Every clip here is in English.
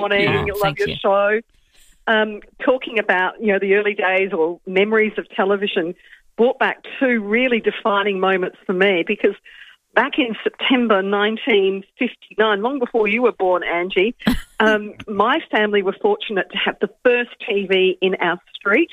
morning. Love your show. Talking about, the early days or memories of television brought back two really defining moments for me, because back in September 1959, long before you were born, Angie, my family were fortunate to have the first TV in our street.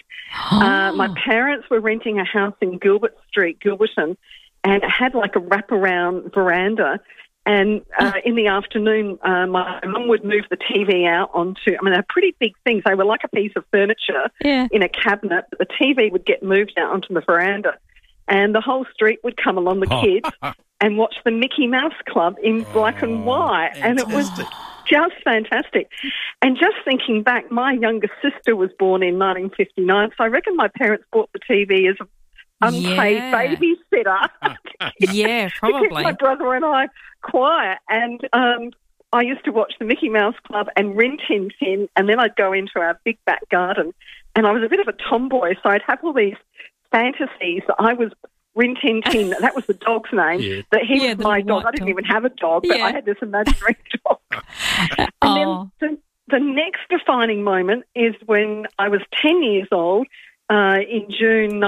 My parents were renting a house in Gilbert Street, Gilberton, and it had like a wraparound veranda. And in the afternoon, my mum would move the TV out onto, they're pretty big things. They were like a piece of furniture in a cabinet. But the TV would get moved out onto the veranda. And the whole street would come along, the kids, and watch the Mickey Mouse Club in black and white. Fantastic. And it was just fantastic. And just thinking back, my younger sister was born in 1959, so I reckon my parents bought the TV as an unpaid babysitter. Probably. To keep my brother and I quiet. And I used to watch the Mickey Mouse Club and Rin Tin Tin, and then I'd go into our big back garden. And I was a bit of a tomboy, so I'd have all these fantasies that I was Rin Tin Tin, that was the dog's name, that he was my dog. I didn't even have a dog, but I had this imaginary dog. And then the next defining moment is when I was 10 years old, in June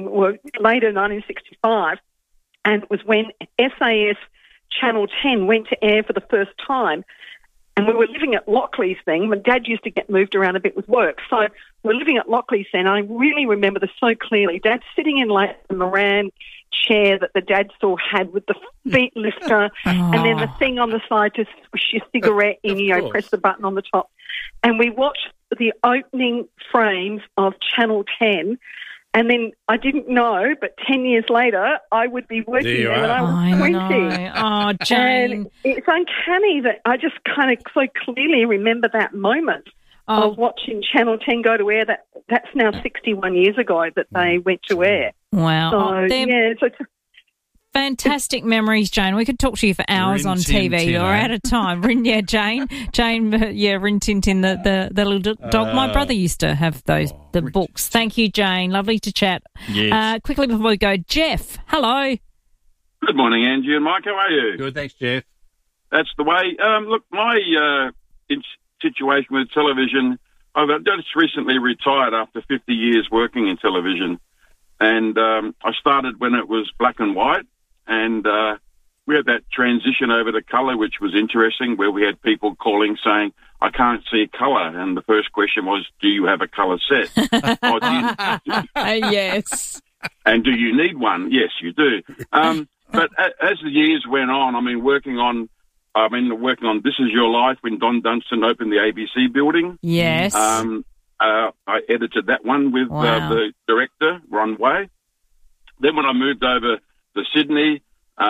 later 1965, and it was when SAS Channel 10 went to air for the first time. And we were living at Lockleys then. My dad used to get moved around a bit with work. So we're living at Lockleys then. I really remember this so clearly. Dad sitting in like the Moran chair that the dad still had with the feet lifter and then the thing on the side to swish your cigarette in, press the button on the top. And we watched the opening frames of Channel 10. And then I didn't know, but 10 years later, I would be working there when I was 20. Oh, Jane. And it's uncanny that I just kind of so clearly remember that moment of watching Channel 10 go to air. That's now 61 years ago that they went to air. Wow. So, fantastic memories, Jane. We could talk to you for hours on TV. You're out of time. Jane, Rin Tin Tin, the little dog. My brother used to have the books. Thank you, Jane. Lovely to chat. Yes. Quickly before we go, Jeff, hello. Good morning, Angie and Mike. How are you? Good, thanks, Jeff. That's the way. Look, my situation with television, I've just recently retired after 50 years working in television. And I started when it was black and white. And we had that transition over to colour, which was interesting, where we had people calling saying, I can't see colour. And the first question was, do you have a colour set? Yes. And do you need one? Yes, you do. But as the years went on, working on This Is Your Life when Don Dunstan opened the ABC building. Yes. I edited that one with the director, Ron Way. Then when I moved over to Sydney,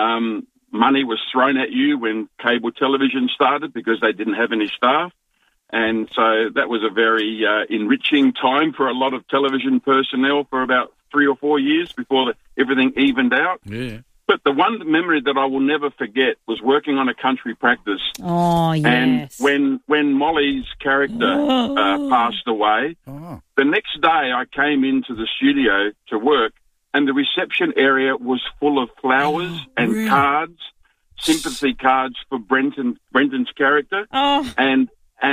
money was thrown at you when cable television started because they didn't have any staff. And so that was a very enriching time for a lot of television personnel for about 3 or 4 years before everything evened out. Yeah. But the one memory that I will never forget was working on a country practice. Oh, yes. And when Molly's character passed away, the next day I came into the studio to work, and the reception area was full of flowers and cards, sympathy cards for Brendan's character. And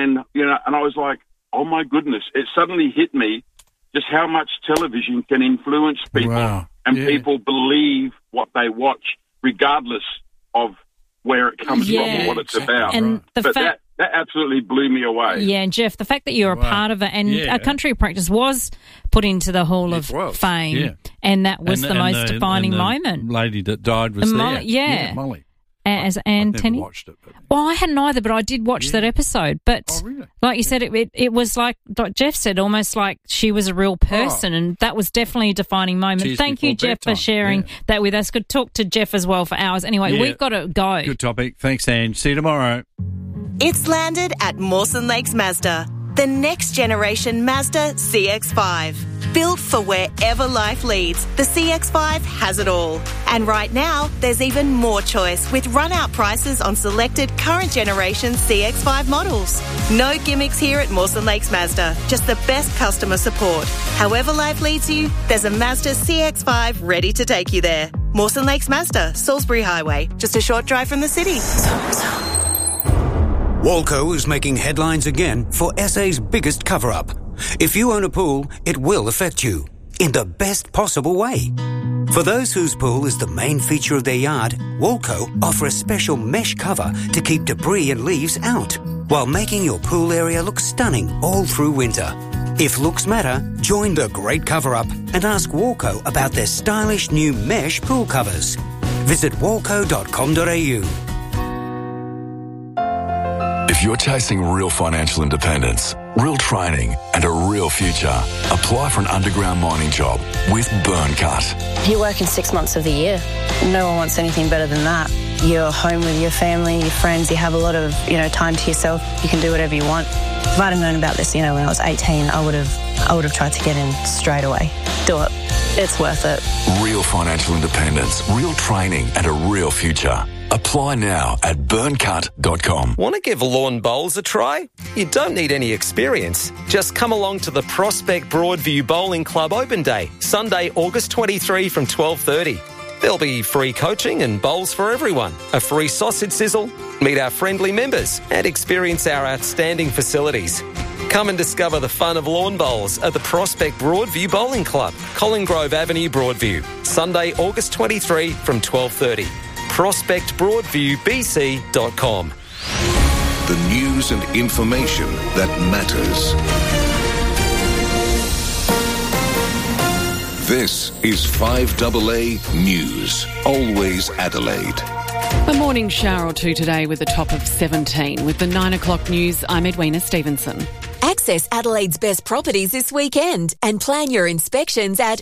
I was like, oh my goodness, it suddenly hit me just how much television can influence people. Wow. And people believe what they watch, regardless of where it comes from or what it's about. And that absolutely blew me away. Yeah, and Jeff, the fact that you're a part of it, and a country practice was put into the Hall of Fame, and that was the most defining moment. Lady that died was there. Yeah, Molly. As Anne I've Tenney. never watched it. Well, I hadn't either, but I did watch that episode. But really? like you said, it was like Jeff said, almost like she was a real person, and that was definitely a defining moment. Tears Thank you, before Jeff, bedtime. for sharing that with us. Could talk to Jeff as well for hours. Anyway, we've got to go. Good topic. Thanks, Anne. See you tomorrow. It's landed at Mawson Lakes Mazda, the next generation Mazda CX-5. Built for wherever life leads, the CX-5 has it all. And right now, there's even more choice with run-out prices on selected current generation CX-5 models. No gimmicks here at Mawson Lakes Mazda, just the best customer support. However life leads you, there's a Mazda CX-5 ready to take you there. Mawson Lakes Mazda, Salisbury Highway, just a short drive from the city. Walco is making headlines again for SA's biggest cover-up. If you own a pool, it will affect you in the best possible way. For those whose pool is the main feature of their yard, Walco offer a special mesh cover to keep debris and leaves out, while making your pool area look stunning all through winter. If looks matter, join the great cover-up and ask Walco about their stylish new mesh pool covers. Visit walco.com.au. If you're chasing real financial independence, real training and a real future, apply for an underground mining job with Burncut. You work in 6 months of the year. No one wants anything better than that. You're home with your family, your friends, you have a lot of, time to yourself. You can do whatever you want. If I'd have known about this, when I was 18, I would have tried to get in straight away. Do it. It's worth it. Real financial independence, real training and a real future. Apply now at burncut.com. Want to give lawn bowls a try? You don't need any experience. Just come along to the Prospect Broadview Bowling Club Open Day, Sunday, August 23 from 12:30. There'll be free coaching and bowls for everyone, a free sausage sizzle, meet our friendly members and experience our outstanding facilities. Come and discover the fun of lawn bowls at the Prospect Broadview Bowling Club, Colin Grove Avenue, Broadview, Sunday, August 23 from 12:30. prospectbroadviewbc.com. The news and information that matters. This is 5AA News, always Adelaide. A morning shower or two today with a top of 17. With the 9 o'clock news, I'm Edwina Stevenson. Access Adelaide's best properties this weekend and plan your inspections at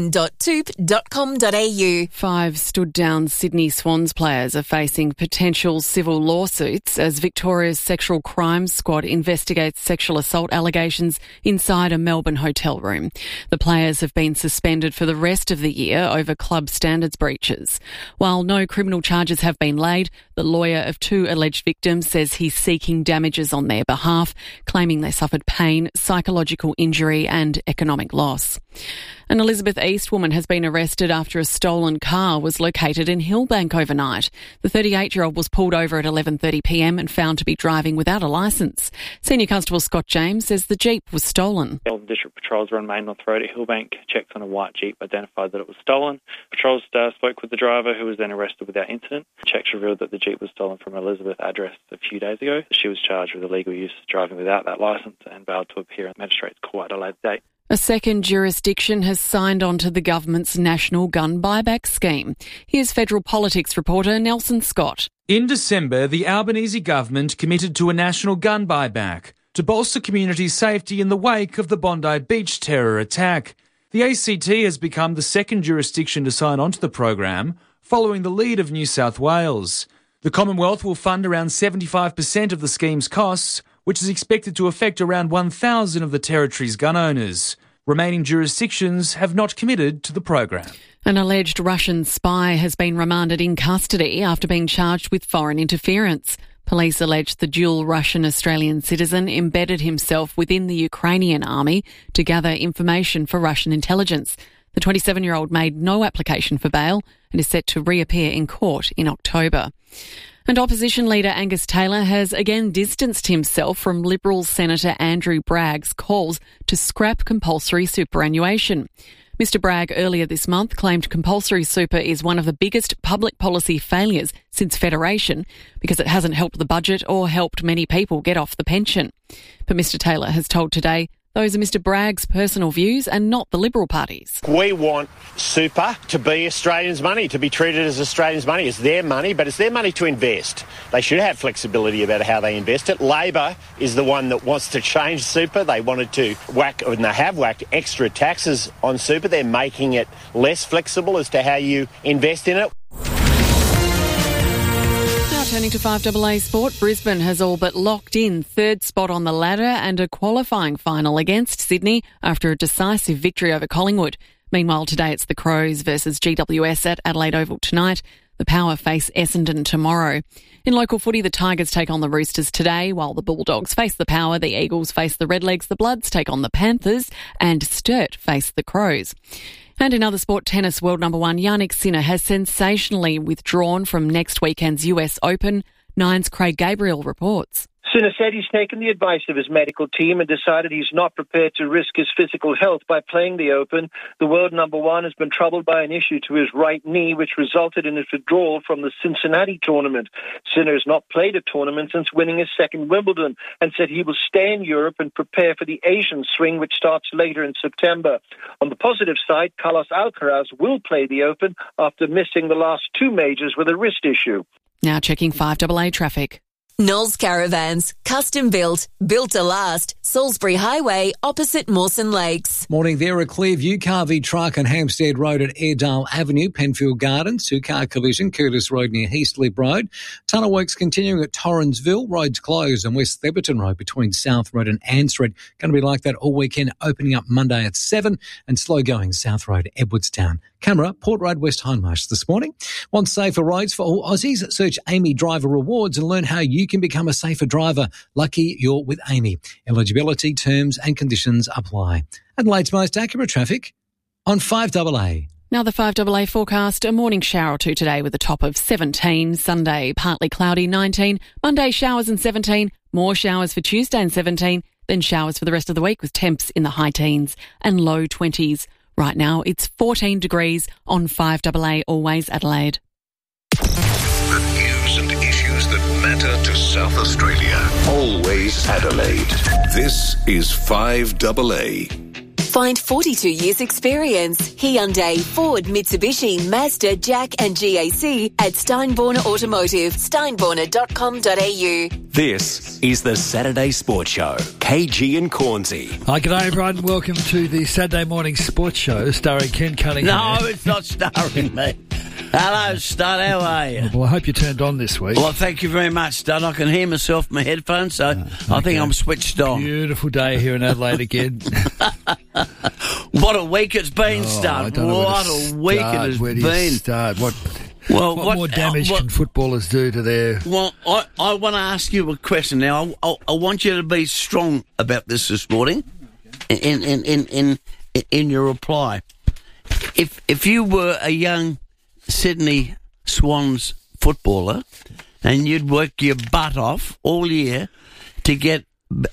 open.toop.com.au. 5 stood-down Sydney Swans players are facing potential civil lawsuits as Victoria's Sexual Crimes Squad investigates sexual assault allegations inside a Melbourne hotel room. The players have been suspended for the rest of the year over club standards breaches. While no criminal charges have been laid, the lawyer of 2 alleged victims says he's seeking damages on their behalf, claiming they suffered pain, psychological injury and economic loss. An Elizabeth East woman has been arrested after a stolen car was located in Hillbank overnight. The 38-year-old was pulled over at 11:30pm and found to be driving without a licence. Senior Constable Scott James says the Jeep was stolen. Melbourne District Patrols were on Main North Road at Hillbank, checked on a white Jeep, identified that it was stolen. Patrols spoke with the driver, who was then arrested without incident. Checks revealed that the Jeep was stolen from an Elizabeth address a few days ago. She was charged with illegal use, driving without that licence, and bailed to appear at Magistrates Court at a later date. A second jurisdiction has signed on to the government's national gun buyback scheme. Here's federal politics reporter Nelson Scott. In December, the Albanese government committed to a national gun buyback to bolster community safety in the wake of the Bondi Beach terror attack. The ACT has become the second jurisdiction to sign on to the program, following the lead of New South Wales. The Commonwealth will fund around 75% of the scheme's costs, which is expected to affect around 1,000 of the territory's gun owners. Remaining jurisdictions have not committed to the program. An alleged Russian spy has been remanded in custody after being charged with foreign interference. Police allege the dual Russian-Australian citizen embedded himself within the Ukrainian army to gather information for Russian intelligence. The 27-year-old made no application for bail and is set to reappear in court in October. And opposition leader Angus Taylor has again distanced himself from Liberal Senator Andrew Bragg's calls to scrap compulsory superannuation. Mr Bragg earlier this month claimed compulsory super is one of the biggest public policy failures since Federation because it hasn't helped the budget or helped many people get off the pension. But Mr Taylor has told Today those are Mr Bragg's personal views and not the Liberal Party's. We want super to be Australians' money, to be treated as Australians' money. It's their money, but it's their money to invest. They should have flexibility about how they invest it. Labor is the one that wants to change super. They wanted to whack, and they have whacked, extra taxes on super. They're making it less flexible as to how you invest in it. Turning to 5AA Sport, Brisbane has all but locked in third spot on the ladder and a qualifying final against Sydney after a decisive victory over Collingwood. Meanwhile, today it's the Crows versus GWS at Adelaide Oval tonight. The Power face Essendon tomorrow. In local footy, the Tigers take on the Roosters today, while the Bulldogs face the Power, the Eagles face the Redlegs, the Bloods take on the Panthers, and Sturt face the Crows. And in other sport, tennis world number 1 Jannik Sinner has sensationally withdrawn from next weekend's US Open. Nine's Craig Gabriel reports. Sinner said he's taken the advice of his medical team and decided he's not prepared to risk his physical health by playing the Open. The world number one has been troubled by an issue to his right knee, which resulted in his withdrawal from the Cincinnati tournament. Sinner has not played a tournament since winning his second Wimbledon and said he will stay in Europe and prepare for the Asian swing, which starts later in September. On the positive side, Carlos Alcaraz will play the Open after missing the last two majors with a wrist issue. Now checking 5AA traffic. Knowles Caravans, custom built, built to last. Salisbury Highway, opposite Mawson Lakes. Morning there, a Clearview car v truck on Hampstead Road at Airedale Avenue, Penfield Gardens, two-car collision, Curtis Road near Heastlip Road. Tunnel works continuing at Torrensville, roads closed on West Theberton Road between South Road and Ann Street. Going to be like that all weekend, opening up Monday at 7 and slow going South Road, Edwardstown. Camera, Port Road, West Hindmarsh this morning. Want safer roads for all Aussies? Search Amy Driver Rewards and learn how you can become a safer driver. Lucky you're with Amy. Eligibility, terms and conditions apply. Adelaide's most accurate traffic on 5AA. Now the 5AA forecast, a morning shower or two today with a top of 17. Sunday, partly cloudy, 19. Monday, showers and 17. More showers for Tuesday and 17. Then showers for the rest of the week with temps in the high teens and low 20s. Right now, it's 14 degrees on 5AA, always Adelaide. The news and issues that matter to South Australia. Always Adelaide. This is 5AA. Find 42 years experience. Hyundai, Ford, Mitsubishi, Mazda, Jack and GAC at Steinborner Automotive. Steinborner.com.au. This is the Saturday Sports Show. KG and Cornsey. Hi, g'day everyone. Welcome to the Saturday Morning Sports Show starring Ken Cunningham. No, it's not starring me. Hello, Stud. How are you? Well, I hope you turned on this week. Well, thank you very much, Stud. I can hear myself in my headphones, so I think I'm switched on. Beautiful day here in Adelaide again. What a week it's been, Stud. What a week it has Where do been. you start? What more damage can footballers do to their... Well, I want to ask you a question now. I want you to be strong about this morning in your reply. If you were a young Sydney Swans footballer and you'd work your butt off all year to get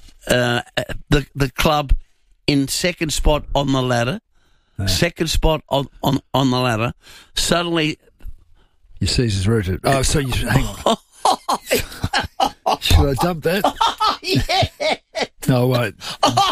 the club in second spot on the ladder, second spot on the ladder, suddenly... Your season's rooted. Oh, so you... Hang on. Should I dump that? Yeah. No, I won't.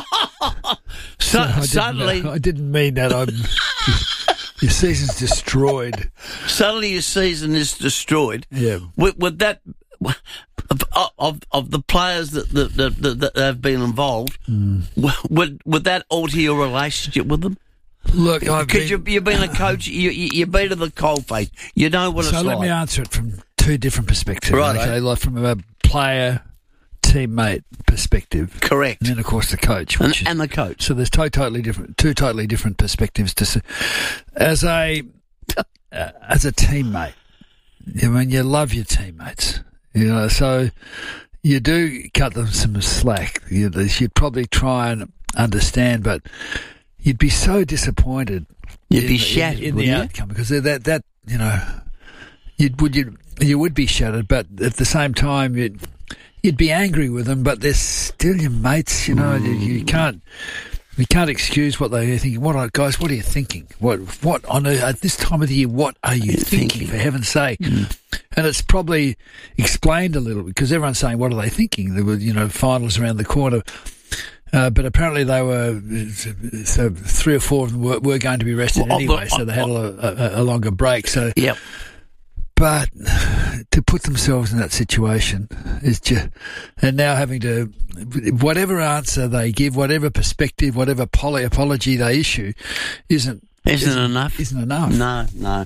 Suddenly... I didn't mean that. Your season's destroyed. Suddenly your season is destroyed. Yeah. With that... Of the players that have been involved, would that alter your relationship with them? Look, because you've been a coach, you've been to the coalface. You know what it's like. So let me answer it from two different perspectives. Right. Okay, like from a player, teammate perspective. Correct. And then, of course, the coach. And the coach. So there's two totally different perspectives to see. As a teammate, I mean, you love your teammates. You know, so you do cut them some slack. You'd probably try and understand, but you'd be so disappointed. You'd be shattered in the outcome because that you know, you would be shattered, but at the same time you'd be angry with them, but they're still your mates. You know, you can't excuse what they're thinking. Guys, what are you thinking? What on earth, at this time of the year, what are you thinking, for heaven's sake? And it's probably explained a little because everyone's saying, what are they thinking? There were, finals around the corner. But apparently they were, so 3 or 4 of them were going to be rested anyway, so they had a longer break. So, yep. But to put themselves in that situation is just, and now having to, whatever answer they give, whatever perspective, whatever apology they issue, isn't enough. Isn't enough. No.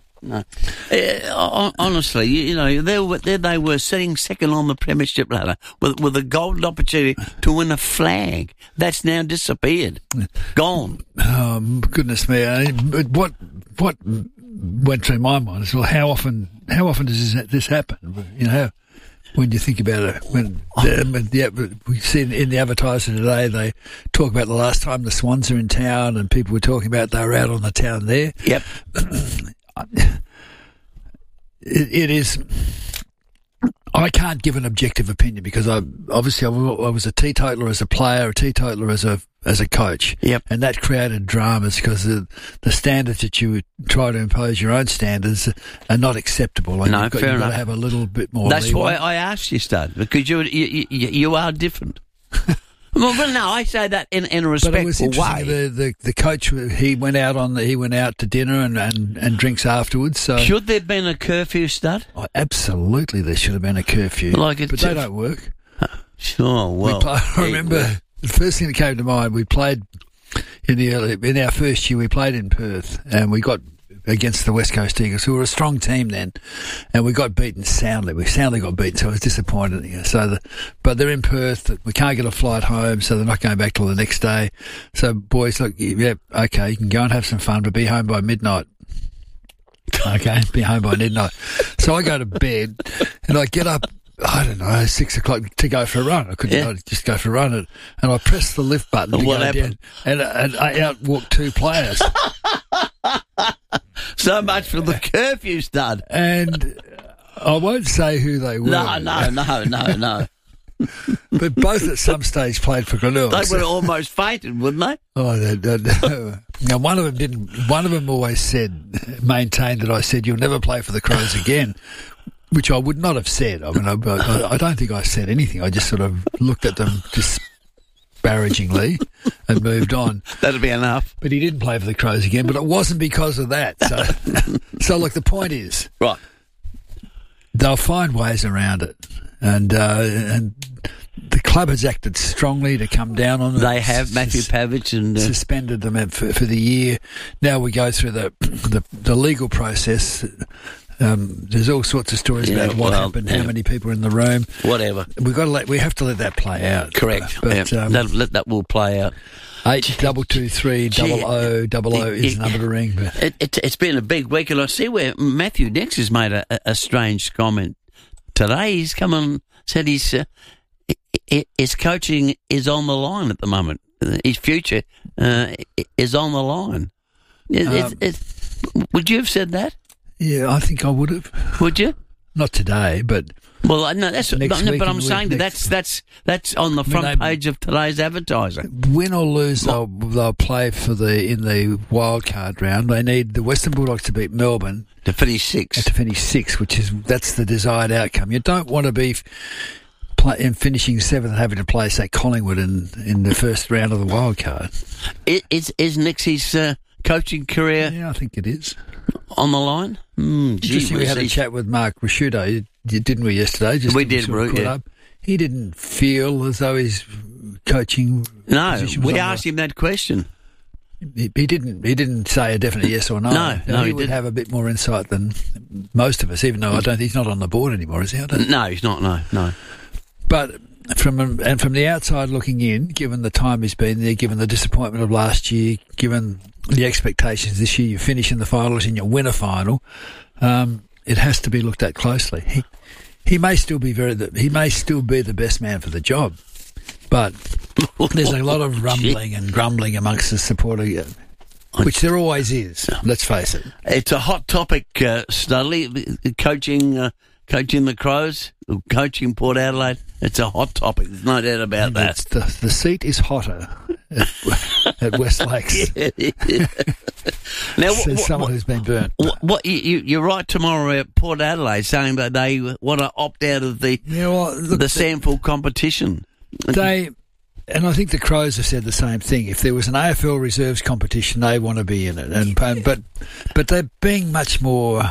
Honestly, there they were sitting second on the premiership ladder with a golden opportunity to win a flag. That's now disappeared. Gone. Goodness me. What went through my mind is, well, how often does this happen? When you think about it, we see in the Advertiser today, they talk about the last time the Swans are in town, and people were talking about they were out on the town there. Yep. It is. I can't give an objective opinion because I was a teetotaler as a player, a teetotaler as a coach. Yep. And that created dramas because the standards that you would try to impose your own standards are not acceptable. And you've got to have a little bit more. That's leeway. why I asked you, Stud, because you are different. Well, no, I say that in a respectful but it was interesting. way. The coach, he went out to dinner and drinks afterwards. So should there have been a curfew, Stud? Oh, absolutely, there should have been a curfew. But they don't work. Sure. Well, I remember the first thing that came to mind. We played in our first year. We played in Perth, and we got against the West Coast Eagles, who were a strong team then, and we got beaten soundly. We soundly got beaten, so I was disappointed. But they're in Perth. We can't get a flight home, so they're not going back till the next day. So, boys, look, yeah, okay, you can go and have some fun, but be home by midnight. Okay, be home by midnight. So I go to bed, and I get up, I don't know, 6 o'clock to go for a run. I couldn't just go for a run, and I pressed the lift button to go down, and I outwalked 2 players. So much for the curfew, Stud. And I won't say who they were. No. But both at some stage played for Glenelg. They would have almost fainted, wouldn't they? Oh, now one of them didn't. One of them always maintained that I said, "You'll never play for the Crows again," which I would not have said. I mean, I don't think I said anything. I just sort of looked at them disparagingly and moved on. That'd be enough. But he didn't play for the Crows again. But it wasn't because of that. So look, the point is, right? They'll find ways around it, and the club has acted strongly to come down on them. They have. Matthew Pavich and suspended them for the year. Now we go through the legal process. There's all sorts of stories about what happened, how many people were in the room, whatever. We have to let that play out. Correct. But that will play out. 8223 is the number to ring. But it's been a big week, and I see where Matthew Nex has made a strange comment today. He's come and said his coaching is on the line at the moment. His future is on the line. Would you have said that? Yeah, I think I would have. Would you? Not today, but well, no, that's next week. But I'm saying that's on the front page of today's Advertiser. Win or lose, they'll play in the wild card round. They need the Western Bulldogs to beat Melbourne to finish sixth. That's the desired outcome. You don't want to be finishing seventh and having to play, say, Collingwood in the first round of the wild card. Is Nixie's coaching career? Yeah, I think it is. On the line? Interesting, we had a chat with Mark Rashudo, didn't we, yesterday? We did, Brute, He didn't feel as though his coaching position was we asked him that question. He didn't say a definite yes or no. No, he would have a bit more insight than most of us, even though I don't think he's not on the board anymore, is he? No, he's not, no. But from the outside looking in, given the time he's been there, given the disappointment of last year, given the expectations this year, you finish in the finals and you win a final, it has to be looked at closely. He may still be the best man for the job, but there's a lot of rumbling and grumbling amongst the supporter, which there always is. Let's face it. It's a hot topic, Studley. Coaching the Crows, coaching Port Adelaide. It's a hot topic. There's no doubt about that. The seat is hotter at West Lakes. Now, says someone who's been burnt. You're right tomorrow at Port Adelaide saying that they want to opt out of the SANFL competition. And I think the Crows have said the same thing. If there was an AFL reserves competition, they want to be in it. But they're being much more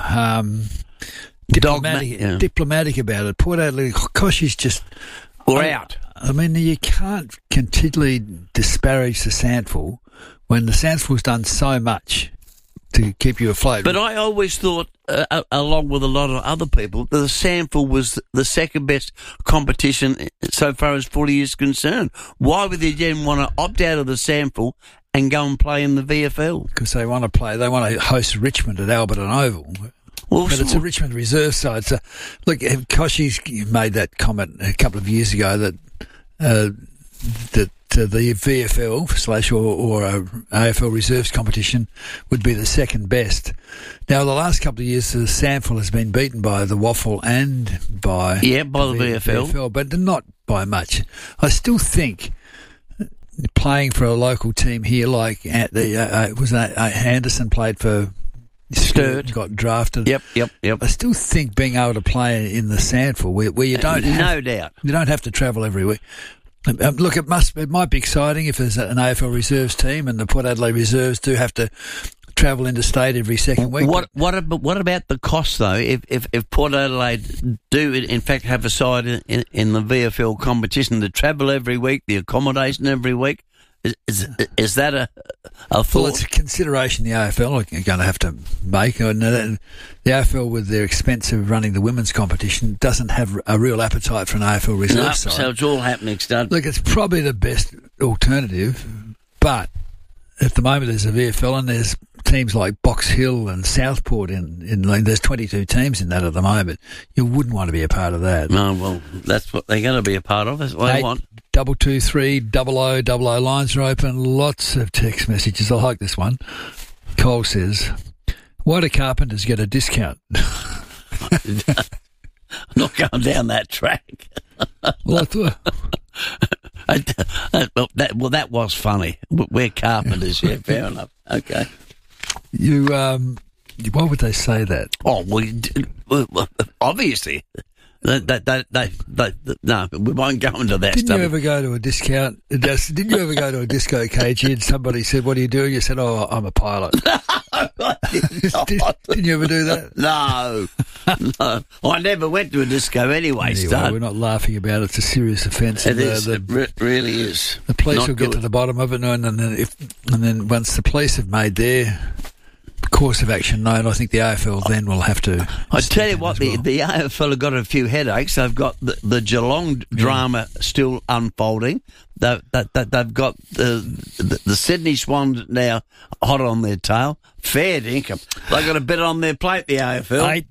diplomatic about it. Port Adelaide, Koshi's just... We're out. I mean, you can't continually disparage the SANFL when the SANFL's done so much to keep you afloat. But I always thought, along with a lot of other people, that the SANFL was the second best competition so far as footy is concerned. Why would they then want to opt out of the SANFL and go and play in the VFL? Because they want to host Richmond at Alberton Oval. But it's a Richmond reserve side. So, look, Koshi's made that comment a couple of years ago that the VFL or AFL reserves competition would be the second best. Now, the last couple of years, the SANFL has been beaten by the Waffle and by the VFL, but not by much. I still think playing for a local team here, like Anderson played for Sturt, got drafted. Yep. I still think being able to play in the SANFL, where you don't no doubt, you don't have to travel every week. Look, it might be exciting if there's an AFL reserves team, and the Port Adelaide reserves do have to travel interstate every second week. What about the cost though? If Port Adelaide do in fact have a side in the VFL competition, the travel every week, the accommodation every week, is that a thought? Well, it's a consideration the AFL are going to have to make. And the AFL, with their expense of running the women's competition, doesn't have a real appetite for an AFL reserve side. So it's all happening, Stud. Look, it's probably the best alternative, but at the moment there's a VFL and there's teams like Box Hill and Southport in there's 22 teams in that at the moment. You wouldn't want to be a part of that. No, well, that's what they're going to be a part of. That's what they want. 223 lines are open. Lots of text messages. I like this one. Cole says, "Why do carpenters get a discount?" I'm not going down that track. Well, that was funny. We're carpenters, yeah, fair enough. Okay. Why would they say that? Oh, well, obviously. No, we won't go into that Didn't stuff. you ever go to a discount? Didn't you ever go to a disco KG and somebody said, "What are you doing?" You said, "Oh, I'm a pilot." Didn't you ever do that? No. I never went to a disco anyway, Stud. We're not laughing about it. It's a serious offence. It is. It really is. The police will get to the bottom of it, and then once the police have made their course of action known, I think the AFL then will have to. I tell you what, the AFL have got a few headaches. They've got the Geelong drama still unfolding. They've got the Sydney Swans now hot on their tail. Fair dinkum. They've got a bit on their plate, the AFL.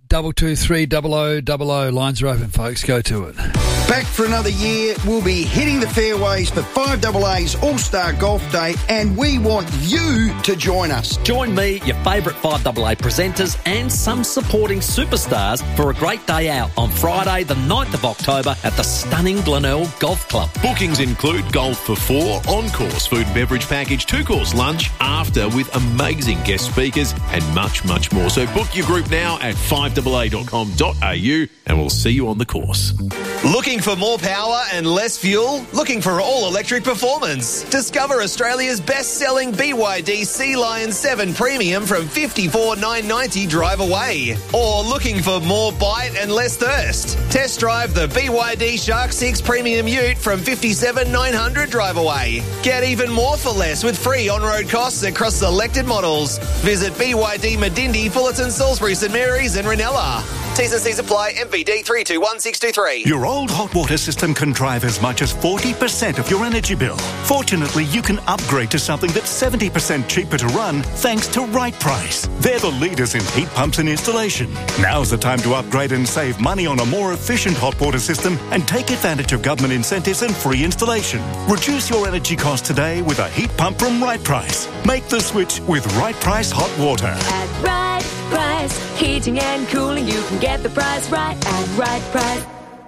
8223 lines are open, folks. Go to it. Back for another year, we'll be hitting the fairways for 5AA's All-Star Golf Day, and we want you to join us. Join me, your favourite 5AA presenters and some supporting superstars for a great day out on Friday the 9th of October at the stunning Glenelg Golf Club. Bookings include golf for 4, on-course food and beverage package, 2-course lunch, after with amazing guest speakers and much, much more. So book your group now at 5AA.com.au and we'll see you on the course. Looking for more power and less fuel? Looking for all-electric performance? Discover Australia's best-selling BYD Sea Lion 7 Premium from $54,990 drive away. Or looking for more bite and less thirst? Test drive the BYD Shark 6 Premium Ute from $57,900 drive away. Get even more for less with free on-road costs across selected models. Visit BYD Medindi, Fullerton, Salisbury, St Mary's and Ranella. T's and C's apply. MVD 321623. Your old hot water system can drive as much as 40% of your energy bill. Fortunately, you can upgrade to something that's 70% cheaper to run thanks to Right Price. They're the leaders in heat pumps and installation. Now's the time to upgrade and save money on a more efficient hot water system and take advantage of government incentives and free installation. Reduce your energy costs today with a heat pump from Right Price. Make the switch with Right Price Hot Water. At Right Price, heating and cooling, you can get the price right at Right Price.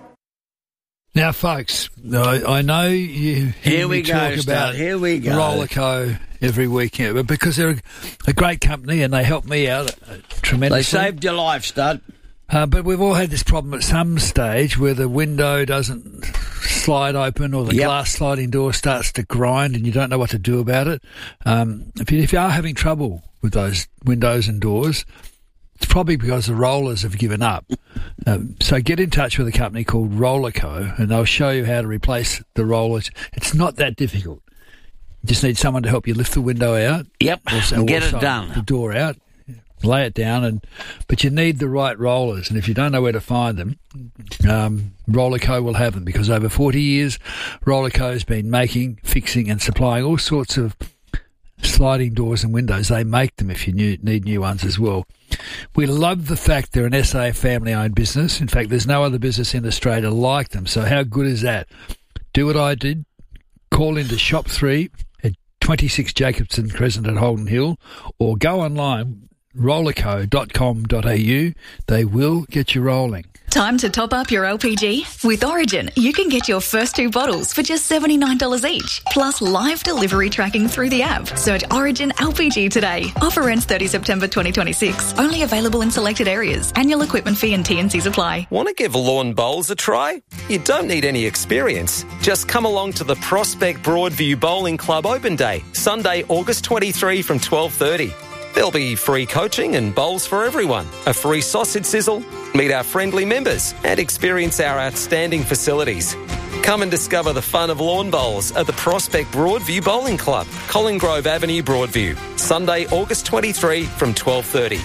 Now, folks, I know you hear me talk about Rollerco every weekend, but because they're a great company and they help me out tremendously. They saved your life, Stud. But we've all had this problem at some stage where the window doesn't slide open or the glass sliding door starts to grind and you don't know what to do about it. If you are having trouble with those windows and doors, it's probably because the rollers have given up. So get in touch with a company called Rollerco and they'll show you how to replace the rollers. It's not that difficult. You just need someone to help you lift the window out. Yep, and get it done. The door out, lay it down, but you need the right rollers. And if you don't know where to find them, Rollerco will have them because over 40 years, Rollerco has been making, fixing and supplying all sorts of sliding doors and windows. They make them if you need new ones as well. We love the fact they're an SA family-owned business. In fact, there's no other business in Australia like them. So how good is that? Do what I did. Call into Shop 3 at 26 Jacobson Crescent at Holden Hill, or go online, rollerco.com.au. They will get you rolling. Time to top up your LPG? With Origin, you can get your first 2 bottles for just $79 each, plus live delivery tracking through the app. Search Origin LPG today. Offer ends 30 September 2026. Only available in selected areas. Annual equipment fee and T&Cs apply. Want to give lawn bowls a try? You don't need any experience. Just come along to the Prospect Broadview Bowling Club Open Day, Sunday, August 23 from 12:30. There'll be free coaching and bowls for everyone, a free sausage sizzle, meet our friendly members and experience our outstanding facilities. Come and discover the fun of lawn bowls at the Prospect Broadview Bowling Club, Colin Grove Avenue, Broadview, Sunday, August 23 from 12:30.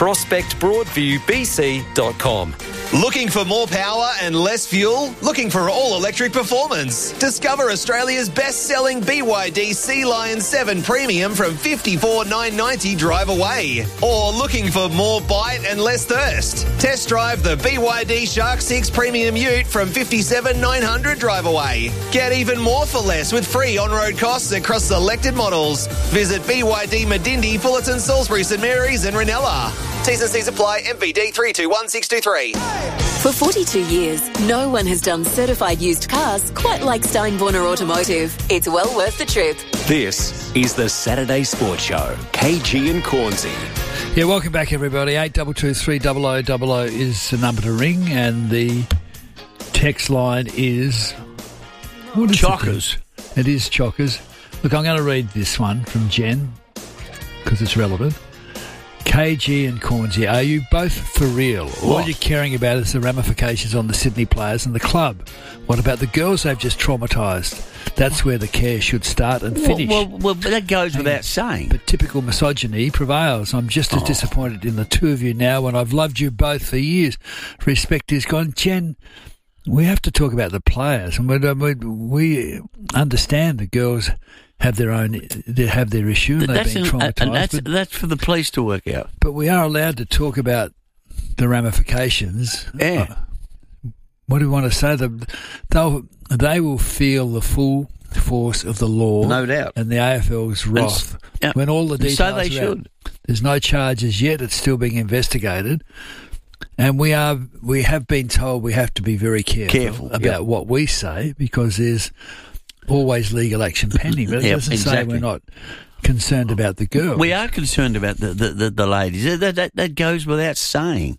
ProspectBroadviewBC.com. Looking for more power and less fuel? Looking for all-electric performance? Discover Australia's best-selling BYD Sea Lion 7 Premium from $54,990 drive away. Or looking for more bite and less thirst? Test drive the BYD Shark 6 Premium Ute from $57,900 drive away. Get even more for less with free on-road costs across selected models. Visit BYD Medindi, Fullerton, Salisbury, St Mary's and Ranella. T's and C's apply. MVD 321623. For 42 years, no one has done certified used cars quite like Steinborner Automotive. It's well worth the trip. This is the Saturday Sports Show. KG and Cornsey. Yeah, welcome back, everybody. 8223 0000 is the number to ring, and the text line is... What is Chockers. It is Chockers. Look, I'm going to read this one from Jen, because it's relevant. KG and Cornsey, are you both for real? All you're caring about is the ramifications on the Sydney players and the club. What about the girls they've just traumatised? That's where the care should start and finish. Well, that goes without saying. But typical misogyny prevails. I'm just as disappointed in the two of you now when I've loved you both for years. Respect is gone. Jen, we have to talk about the players. And we understand the girls have their own, they have their issue, and they've been traumatised. And that's for the police to work out. But we are allowed to talk about the ramifications. Yeah. What do we want to say? They will feel the full force of the law, no doubt, and the AFL's wrath when all the details. So they should. There's no charges yet; it's still being investigated, and we have been told we have to be very careful about what we say, because there's always legal action pending, but it doesn't say we're not concerned about the girls. We are concerned about the ladies. That goes without saying.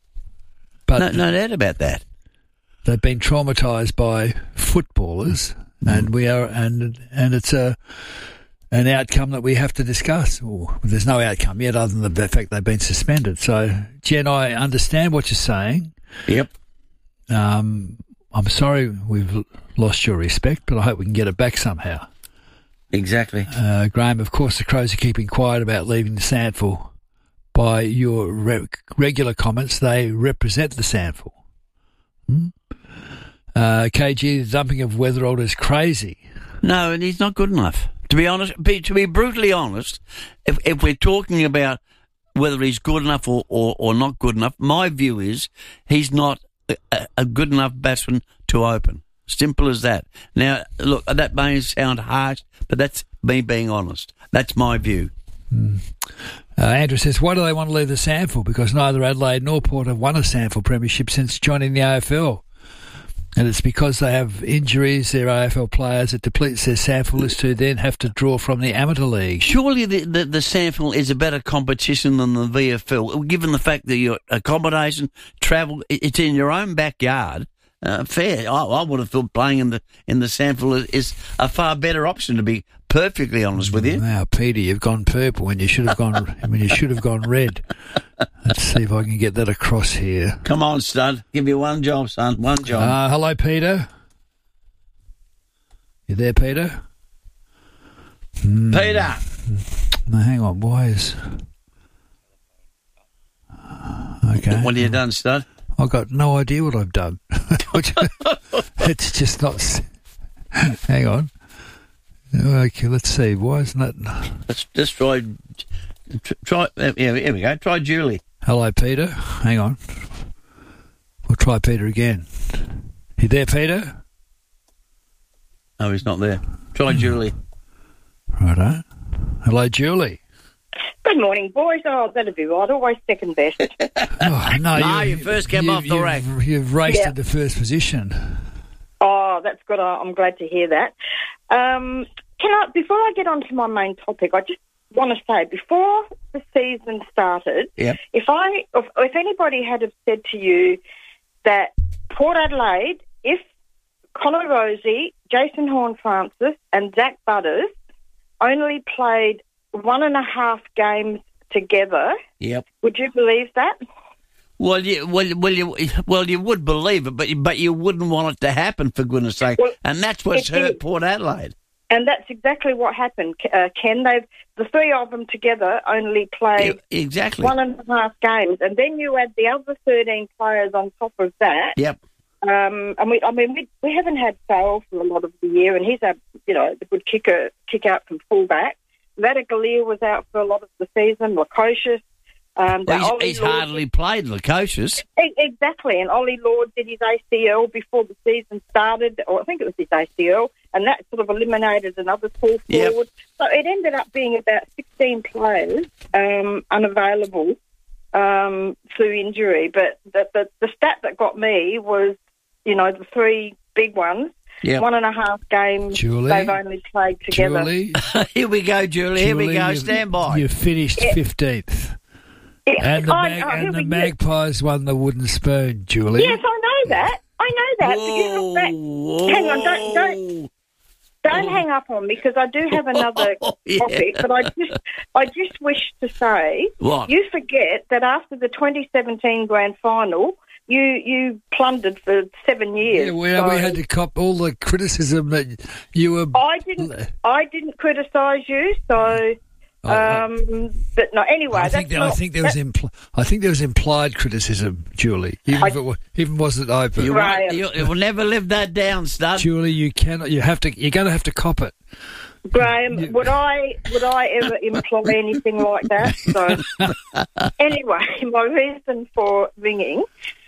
But no doubt about that. They've been traumatised by footballers, and we are, and it's an outcome that we have to discuss. Well, there's no outcome yet, other than the fact they've been suspended. So, Jen, I understand what you're saying. Yep. I'm sorry we've lost your respect, but I hope we can get it back somehow. Exactly. Graham, of course, the Crows are keeping quiet about leaving the SANFL. By your regular comments, they represent the SANFL. KG, the dumping of Weatherald is crazy. No, and he's not good enough. To be honest, to be brutally honest, if we're talking about whether he's good enough or not good enough, my view is he's not a good enough batsman to open. Simple as that. Now, look, that may sound harsh, but that's me being honest. That's my view. Andrew says, why do they want to leave the SANFL? Because neither Adelaide nor Port have won a SANFL premiership since joining the AFL. And it's because they have injuries, their AFL players, it depletes their SANFL list, who then have to draw from the amateur league. Surely the SANFL is a better competition than the VFL, given the fact that your accommodation, travel, it's in your own backyard. Fair. I would have thought playing in the SANFL is a far better option, to be perfectly honest with you. Now, Peter, you've gone purple when you should have gone red. Let's see if I can get that across here. Come on, stud. Give you one job, son. One job. Hello, Peter. You there, Peter? Peter. No, hang on. Why is... Okay. What have you done, stud? I've got no idea what I've done. It's just not... Hang on. Okay, let's see. Why isn't that... Let's just try... Here we go. Try Julie. Hello, Peter. Hang on. We'll try Peter again. You there, Peter? Oh, he's not there. Try Julie. Righto. Hello, Julie. Good morning, boys. Oh, that'd be right. Always second best. Oh, no, you first came off the rank. You've raced into first position. Oh, that's good. I'm glad to hear that. Before I get on to my main topic, I just want to say, before the season started, if anybody had have said to you that Port Adelaide, if Connor Rosie, Jason Horne-Francis and Zach Butters only played 1.5 games together, would you believe that? Well, you would believe it, but you wouldn't want it to happen, for goodness sake. Well, and that's what's hurt Port Adelaide. And that's exactly what happened, Ken. The three of them together only played 1.5 games, and then you add the other 13 players on top of that. Yep. And we haven't had Farrell for a lot of the year, and he's a good kick out from fullback. Vadigalia was out for a lot of the season. Lukosius. He's hardly played Lukosius. Exactly, and Ollie Lord did his ACL before the season started, or I think it was his ACL, and that sort of eliminated another full forward. So it ended up being about 16 players unavailable through injury. But the stat that got me was, the three big ones. 1.5 games Julie, they've only played together. Julie. Here we go, Julie. Here we go. Stand by. You finished 15th. And the Magpies won the wooden spoon, Julie. Yes, I know that. But you look back. Hang on, don't hang up on me, because I do have another topic. But I just wish to say, you forget that after the 2017 Grand Final, you plundered for 7 years. Yeah, we had to cop all the criticism that you were. I didn't criticise you, so. But no. Anyway, I think there was implied criticism, Julie. Even if it wasn't open. You will never live that down, Stud. Julie, you cannot. You're going to have to cop it. Graham, would I ever employ anything like that? So anyway, my reason for ringing.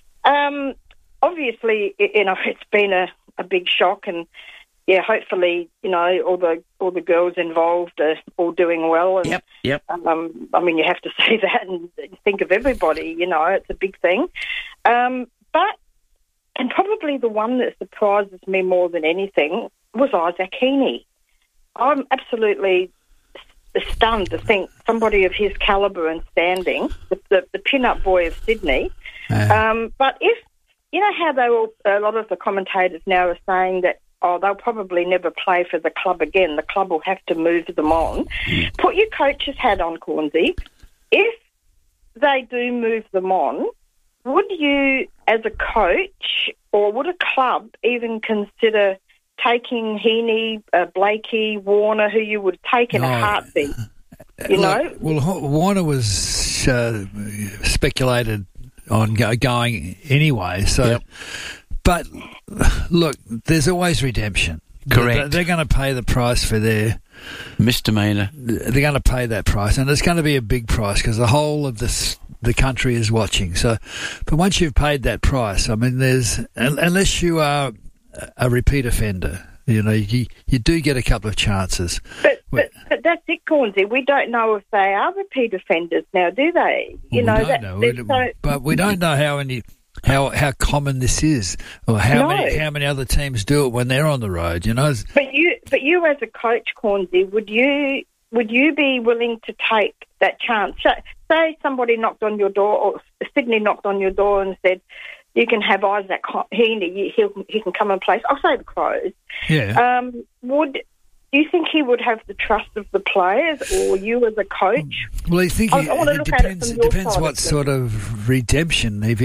Obviously, it's been a big shock, and. Yeah, hopefully, all the girls involved are all doing well. And, Yep. you have to say that and think of everybody. It's a big thing. And probably the one that surprises me more than anything was Isaac Heaney. I'm absolutely stunned to think somebody of his calibre and standing, the pin-up boy of Sydney. But if how a lot of the commentators now are saying that. They'll probably never play for the club again. The club will have to move them on. Put your coach's hat on, Cornsey. If they do move them on, would you, as a coach, or would a club even consider taking Heaney, Blakey, Warner, who you would take in a heartbeat? Well, Warner was speculated on going anyway, so... Yep. But, look, there's always redemption. Correct. They're going to pay the price for their... misdemeanour. They're going to pay that price, and it's going to be a big price because the whole of the country is watching. So, but once you've paid that price, I mean, unless you are a repeat offender, you do get a couple of chances. But that's it, Cornsey. We don't know if they are repeat offenders now, do they? But we don't know how common this is, or how many other teams do it when they're on the road, But you as a coach, Cornsey, would you be willing to take that chance? Say somebody knocked on your door, or Sydney knocked on your door and said, you can have Isaac Heaney, he can come and play. I'll say the Crows. Yeah. Do you think he would have the trust of the players, or you as a coach? Well, I think it depends what sort of redemption. If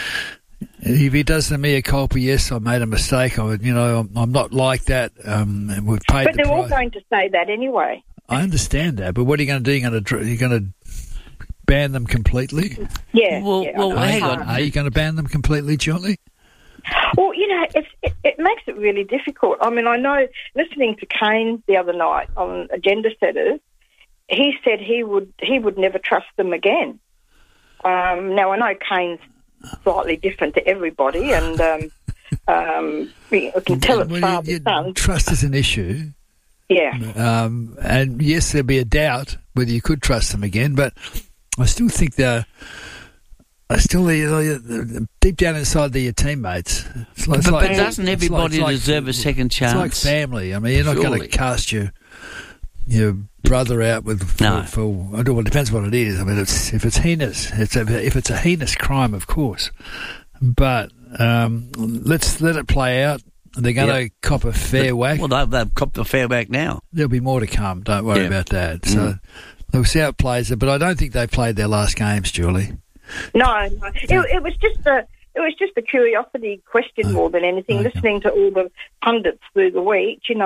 he does the mea culpa, yes, I made a mistake. I'm not like that. We've paid. But they're all going to say that anyway. I understand that, but what are you going to do? You're going to ban them completely? Yeah. Well, hang on. Are you going to ban them completely, Julie? Well, it makes it really difficult. I mean, I know, listening to Kane the other night on Agenda Setters, he said he would never trust them again. Now, I know Kane's slightly different to everybody, and we can tell it's father-son. Trust is an issue. Yeah. And yes, there'll be a doubt whether you could trust them again, but I still think they're deep down inside they're your teammates. But doesn't everybody deserve a second chance? It's like family. I mean, you're not going to cast your brother out with for I don't know. It depends what it is. I mean, if it's heinous, if it's a heinous crime, of course. But let's let it play out. They're going to cop a fair whack. Well, they've copped a fair whack now. There'll be more to come. Don't worry about that. So we'll see how it plays. But I don't think they played their last games, Julie. No. It was just a curiosity question more than anything. Okay. Listening to all the pundits through the week, and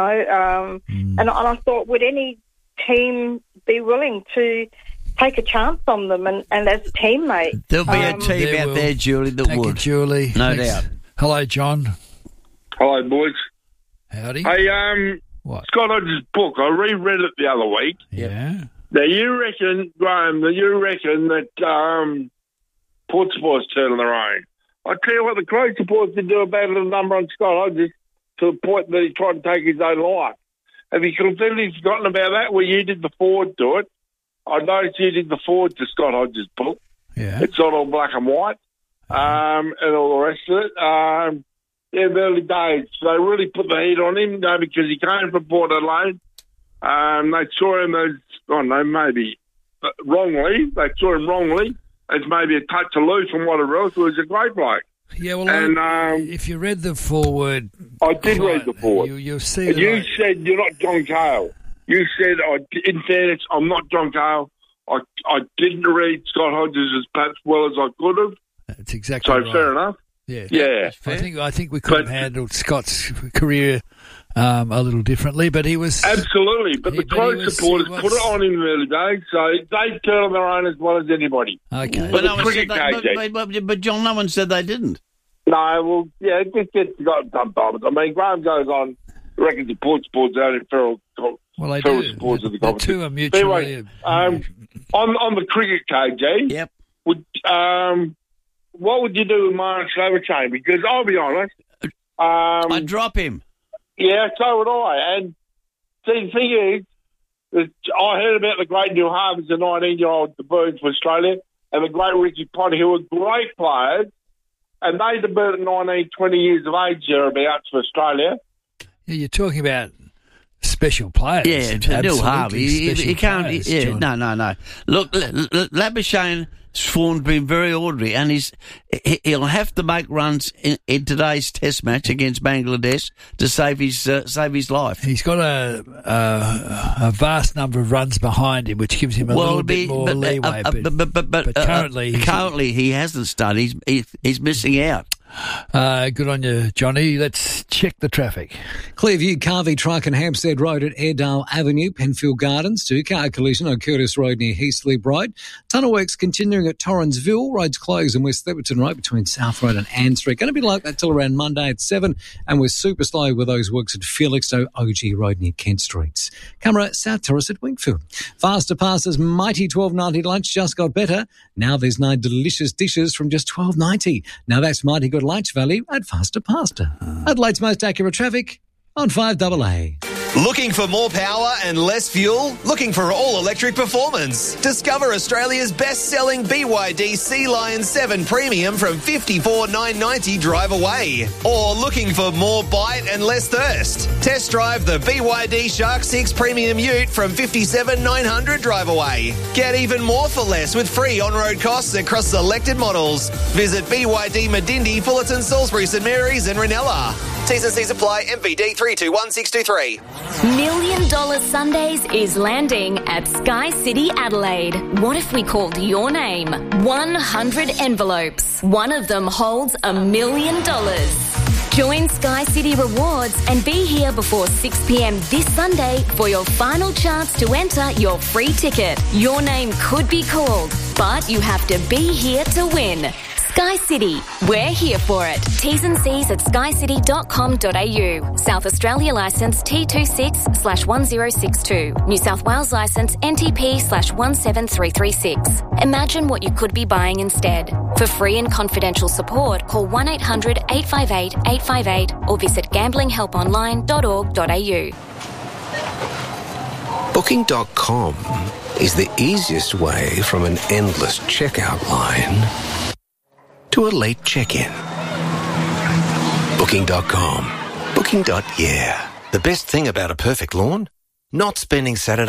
I thought, would any team be willing to take a chance on them and as teammates? There'll be a team out there, Julie, that would. Thank you, Julie. No doubt. Hello, John. Hello, boys. Howdy. Hey, what? Scott Hodges' book, I reread it the other week. Yeah. Now, you reckon, Graham, that Port Sports turning around. I tell you what, the Crow supporters did do a bad little number on Scott Hodges to the point that he tried to take his own life. Have you completely forgotten about that, where you did the forward to it? I noticed you did the forward to Scott Hodges' book. Yeah. It's not all black and white, and all the rest of it. The early days, they really put the heat on him, because he came from Port Adelaide. They saw him as, maybe wrongly. They saw him wrongly as maybe a touch aloof from what it was. It was a great bloke. Yeah, well, if you read the forward... I did read the forward. You'll see... You said you're not John Cale. You said, in fairness, I'm not John Cale. I didn't read Scott Hodges as perhaps well as I could have. That's exactly right. So fair enough. Yeah. I think we could have handled Scott's career a little differently, but he was... Absolutely, but the Crow supporters put it on him in the early days, so they turn on their own as well as anybody. Okay. But John, no one said they didn't. No, well, yeah, it just gets got sometimes. I mean, Graham goes on, reckons he puts sports out in feral supporters of the competition. The two are mutually... Anyway, on the cricket, KG, yep. What would you do with Marnus Labuschagne? Because I'll be honest, I'd drop him. Yeah, so would I. And see, the thing is, I heard about the great Neil Harvey, the 19-year-old debuted for Australia, and the great Richie Potter, who were great players, and they debuted at 19, 20 years of age thereabouts for Australia. Yeah, you're talking about special players. Yeah, Neil Harvey. He can't. Players, yeah, no. Look, Labuschagne. His form's been very ordinary, and he'll have to make runs in today's Test match against Bangladesh to save his life. He's got a vast number of runs behind him, which gives him a little bit more leeway. But currently he hasn't started. He's missing out. Good on you, Johnny. Let's check the traffic. Clearview, Carvey Truck and Hampstead Road at Airedale Avenue, Penfield Gardens, two-car collision on Curtis Road near Heathleigh Road. Tunnel works continuing at Torrensville, roads closed in West Theberton Road between South Road and Ann Street. Going to be like that till around Monday at 7, and we're super slow with those works at Felixstowe OG Road near Kent Streets. Camera South Terrace at Wingfield. Faster Pastas mighty $12.90 lunch just got better. Now there's 9 delicious dishes from just $12.90. Now that's mighty good lunch value at Faster Pasta. Adelaide's most accurate traffic on 5AA. Looking for more power and less fuel? Looking for all-electric performance? Discover Australia's best-selling BYD Sea Lion 7 Premium from $54,990 drive away. Or looking for more bite and less thirst? Test drive the BYD Shark 6 Premium Ute from $57,900 drive away. Get even more for less with free on-road costs across selected models. Visit BYD Medindi, Fullerton, Salisbury, St Mary's and Ranella. T's and C's apply. MVD 321623. $1 Million Sundays is landing at Sky City Adelaide. What if we called your name? 100 envelopes. One of them holds $1 million. Join Sky City Rewards and be here before 6 p.m. this Sunday for your final chance to enter your free ticket. Your name could be called, but you have to be here to win. Sky City, we're here for it. T's and C's at skycity.com.au. South Australia licence T26/1062. New South Wales licence NTP/17336. Imagine what you could be buying instead. For free and confidential support, call 1-800-858-858 or visit gamblinghelponline.org.au. Booking.com is the easiest way from an endless checkout line to a late check-in. Booking.com. Booking.yeah. The best thing about a perfect lawn? Not spending Saturday